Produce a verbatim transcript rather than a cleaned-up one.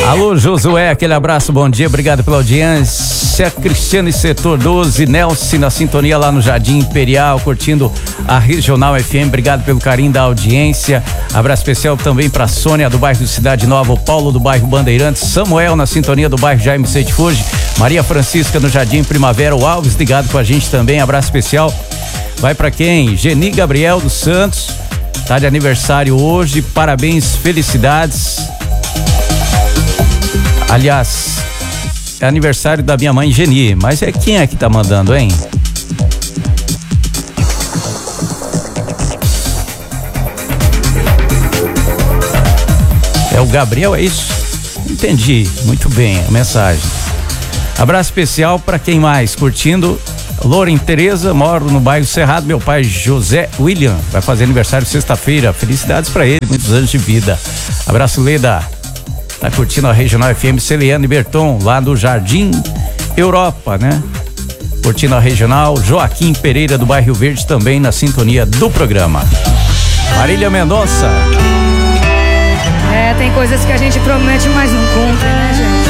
Alô, Josué, aquele abraço, bom dia, obrigado pela audiência. Cristiano e Setor doze, Nelson na sintonia lá no Jardim Imperial, curtindo a Regional F M, obrigado pelo carinho da audiência. Abraço especial também para Sônia do bairro Cidade Nova, o Paulo do bairro Bandeirantes, Samuel na sintonia do bairro Jaime Sete Fuji, Maria Francisca no Jardim Primavera, o Alves ligado com a gente também, abraço especial. Vai para quem? Geni Gabriel dos Santos, tá de aniversário hoje, parabéns, felicidades. Aliás, é aniversário da minha mãe Geni, mas é quem é que tá mandando, hein? É o Gabriel, é isso? Entendi, muito bem a mensagem. Abraço especial para quem mais curtindo. Loren Tereza, moro no bairro Cerrado, meu pai José William vai fazer aniversário sexta-feira, felicidades para ele, muitos anos de vida. Abraço, Leda, tá curtindo a Regional F M. Celiane Berton, lá do Jardim Europa, né? Curtindo a Regional. Joaquim Pereira do bairro Verde também na sintonia do programa. Marília Mendonça. É, tem coisas que a gente promete, mas não cumpre, né, gente?